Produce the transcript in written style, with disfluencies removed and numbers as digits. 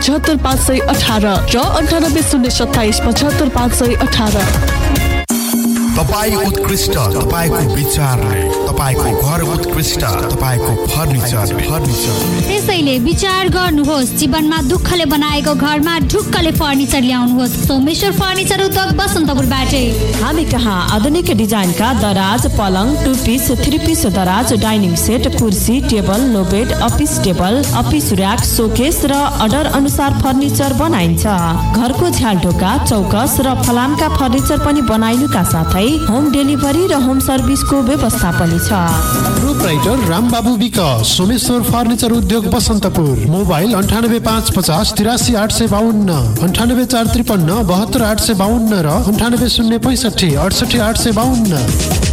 980518 र 9807275518। तपाईँ उत्कृष्ट, तपाईँको विचारले तपाईँको घर उत्कृष्ट, तपाईँको फर्निचर। त्यसैले विचार गर्नुहोस्, जीवनमा दुःखले बनाएको घरमा ढुक्कले फर्निचर ल्याउनुहोस्। सोमेश्वर फर्निचर उद्योग बसन्तपुरबाटै। हामी कहाँ आधुनिक डिजाइनका दराज, पलङ, 2 पिस, 3 पिस दराज, डाइनिङ सेट, कुर्सी, टेबल, लो bed, office table, office rack, showcase र अर्डर अनुसार फर्निचर बनाइन्छ। घरको झ्यालढोका, चौकस र फलामका फर्निचर पनि बनाइनुका साथै होम डेलिभरी र होम सर्भिसको व्यवस्था पनि छ। Proprietor Rambabu week, Someshwar furniture उद्योग बसन्तपुर। मोबाइल 9855 83 852, 98453 72 852 र 98 065 68 852।